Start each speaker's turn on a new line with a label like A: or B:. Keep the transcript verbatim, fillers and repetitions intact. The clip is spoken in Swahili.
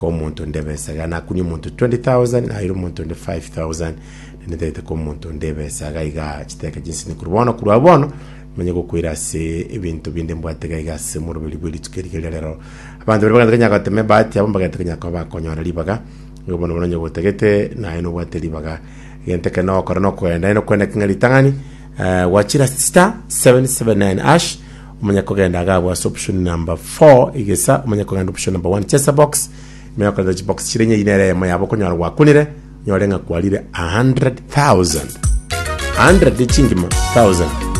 A: ko muntu ndebesa na kunyu muntu twenty thousand na iru muntu five thousand ndete ko muntu ndebesa gaiga chiteka jinsi ni kurubona kurabona menye gukwira se ibintu binde mbwatega igase mu rubili bwili tukerikira rero abantu bari bagandanya gateme bati abo bagatenya ko bakonyora libaga ngobona bonye gutegete na ino bwate libaga yenteka no korano ko enda ino kwenda kingali tangani uh, wachira star seven seven nine ash umenya ko genda gabwa option number four igesa umenya ko genda option number one chesa box umenya ko genda box chirenye inere ya yabo konyora wakunire nyorenga kwalire one hundred thousand one hundred chingima thousand